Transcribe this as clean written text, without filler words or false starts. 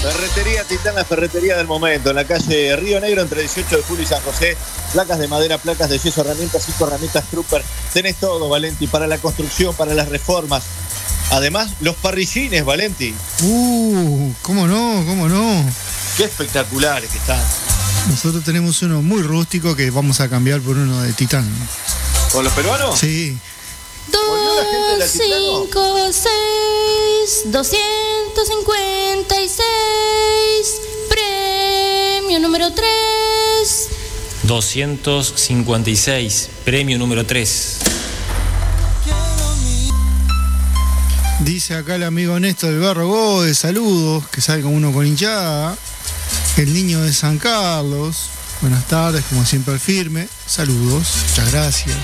Ferretería Titán, la ferretería del momento, en la calle Río Negro, entre 18 de julio y San José. Placas de madera, placas de yeso, herramientas, 5 herramientas Trooper. Tenés todo, Valenti, para la construcción, para las reformas. Además, los parrillines, Valenti. ¿Cómo no? Qué espectaculares que están. Nosotros tenemos uno muy rústico que vamos a cambiar por uno de Titán. ¿Con los peruanos? Sí. 256 256 premio número 3. 256, premio número 3. Dice acá el amigo Néstor del Barro Gómez, saludos, que salga uno con hinchada. El niño de San Carlos, buenas tardes, como siempre al firme, saludos, muchas gracias.